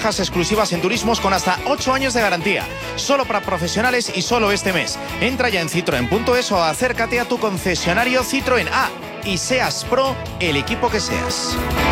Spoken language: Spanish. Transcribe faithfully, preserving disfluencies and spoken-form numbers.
Ventajas exclusivas en turismos con hasta ocho años de garantía. Solo para profesionales y solo este mes. Entra ya en citroen punto es o acércate a tu concesionario Citroën. Ah, y seas pro el equipo que seas.